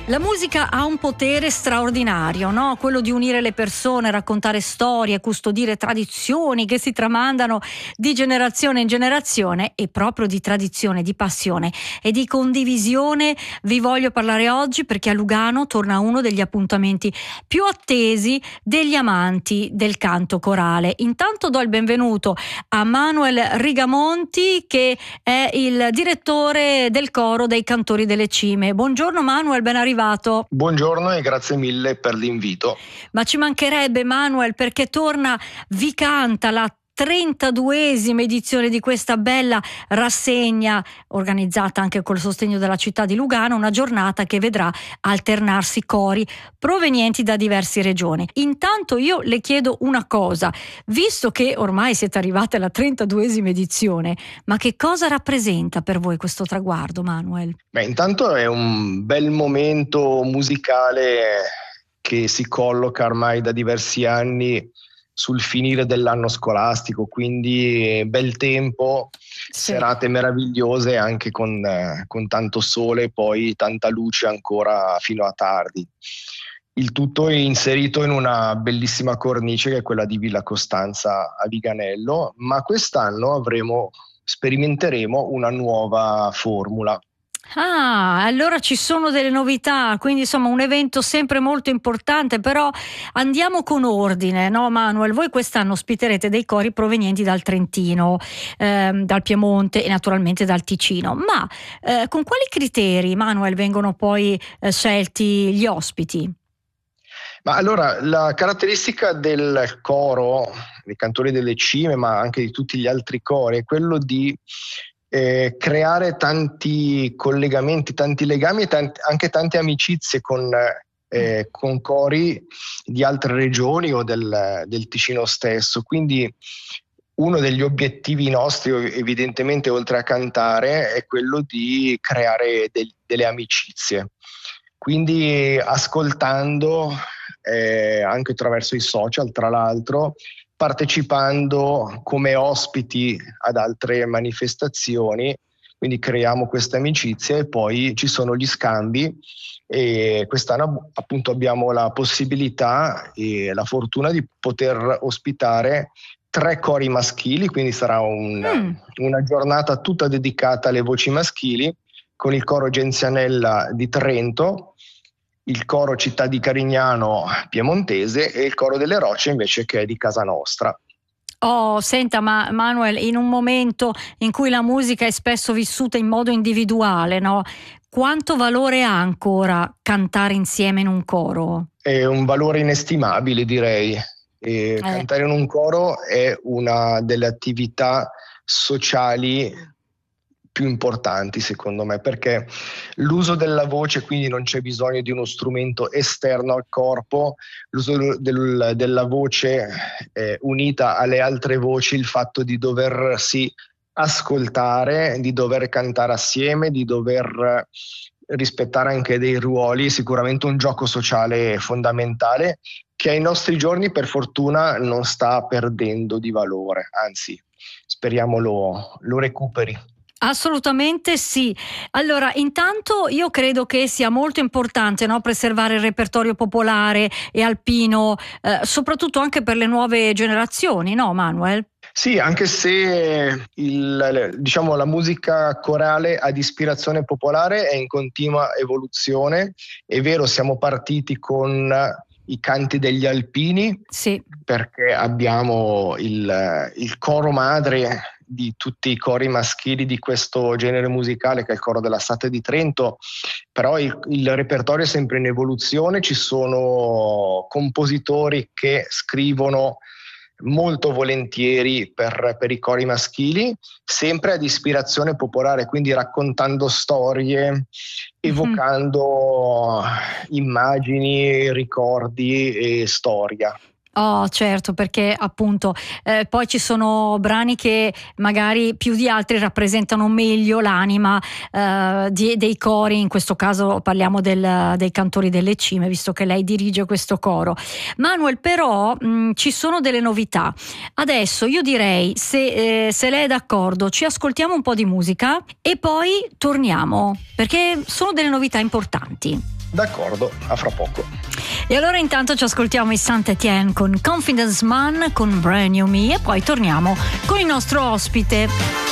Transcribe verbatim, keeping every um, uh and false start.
La musica ha un potere straordinario, no? Quello di unire le persone, raccontare storie, custodire tradizioni che si tramandano di generazione in generazione, e proprio di tradizione, di passione e di condivisione vi voglio parlare oggi, perché a Lugano torna uno degli appuntamenti più attesi degli amanti del canto corale. Intanto do il benvenuto a Manuel Rigamonti, che è il direttore del coro dei Cantori delle Cime. Buongiorno Manuel, ben arrivato. Buongiorno e grazie mille per l'invito. Ma ci mancherebbe, Manuel, perché torna Vi Canta, la trentaduesima edizione di questa bella rassegna organizzata anche col sostegno della città di Lugano, una giornata che vedrà alternarsi cori provenienti da diverse regioni. Intanto io le chiedo una cosa, visto che ormai siete arrivate alla trentaduesima edizione, ma che cosa rappresenta per voi questo traguardo, Manuel? Beh, intanto è un bel momento musicale che si colloca ormai da diversi anni sul finire dell'anno scolastico, quindi bel tempo, sì. Serate meravigliose anche con, eh, con tanto sole e poi tanta luce ancora fino a tardi. Il tutto è inserito in una bellissima cornice che è quella di Villa Costanza a Viganello, ma quest'anno avremo, sperimenteremo una nuova formula. Ah, allora ci sono delle novità, quindi insomma un evento sempre molto importante, però andiamo con ordine, no Manuel? Voi quest'anno ospiterete dei cori provenienti dal Trentino, ehm, dal Piemonte e naturalmente dal Ticino, ma eh, con quali criteri, Manuel, vengono poi eh, scelti gli ospiti? Ma allora, la caratteristica del coro, dei Cantori delle Cime, ma anche di tutti gli altri cori, è quello di Eh, creare tanti collegamenti, tanti legami e tanti, anche tante amicizie con, eh, con cori di altre regioni o del, del Ticino stesso. Quindi uno degli obiettivi nostri, evidentemente, oltre a cantare, è quello di creare del, delle amicizie. Quindi ascoltando, eh, anche attraverso i social, tra l'altro, partecipando come ospiti ad altre manifestazioni, quindi creiamo queste amicizie e poi ci sono gli scambi, e quest'anno appunto abbiamo la possibilità e la fortuna di poter ospitare tre cori maschili, quindi sarà una, mm. una giornata tutta dedicata alle voci maschili, con il coro Genzianella di Trento, il coro Città di Carignano piemontese e il coro delle Rocce invece, che è di casa nostra. Oh, senta, ma Manuel, in un momento in cui la musica è spesso vissuta in modo individuale, no? Quanto valore ha ancora cantare insieme in un coro? È un valore inestimabile, direi. E eh. Cantare in un coro è una delle attività sociali più importanti, secondo me, perché l'uso della voce, quindi non c'è bisogno di uno strumento esterno al corpo, l'uso del, della voce eh, unita alle altre voci, il fatto di doversi ascoltare, di dover cantare assieme, di dover rispettare anche dei ruoli, sicuramente un gioco sociale fondamentale che ai nostri giorni per fortuna non sta perdendo di valore, anzi speriamo lo, lo recuperi. Assolutamente sì. Allora, intanto io credo che sia molto importante, no, preservare il repertorio popolare e alpino, eh, soprattutto anche per le nuove generazioni, no Manuel? Sì, anche se il, diciamo, la musica corale ad ispirazione popolare è in continua evoluzione. È vero, siamo partiti con i canti degli alpini, sì, perché abbiamo il, il coro madre di tutti i cori maschili di questo genere musicale, che è il coro della Sate di Trento, però il, il repertorio è sempre in evoluzione, ci sono compositori che scrivono molto volentieri per, per i cori maschili, sempre ad ispirazione popolare, quindi raccontando storie, evocando mm-hmm. immagini, ricordi e storia. Oh, certo, perché appunto eh, poi ci sono brani che magari più di altri rappresentano meglio l'anima eh, di, dei cori, in questo caso parliamo del, dei Cantori delle Cime, visto che lei dirige questo coro. Manuel, però mh, ci sono delle novità. Adesso io direi, se, eh, se lei è d'accordo, ci ascoltiamo un po' di musica e poi torniamo, perché sono delle novità importanti. D'accordo, a fra poco. E allora intanto ci ascoltiamo i Saint-Étienne con Confidence Man, con Brand New Me, e poi torniamo con il nostro ospite.